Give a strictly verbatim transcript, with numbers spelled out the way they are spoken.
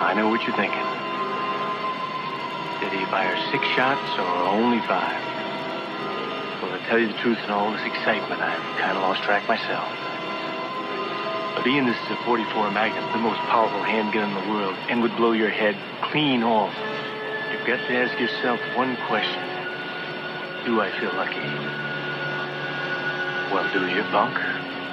I know what you're thinking. Did he fire six shots or only five? Well, to tell you the truth, in all this excitement, I've kind of lost track myself. But Ian, this is a forty-four Magnum, the most powerful handgun in the world, and would blow your head clean off. You've got to ask yourself one question. Do I feel lucky? Well, do you, punk?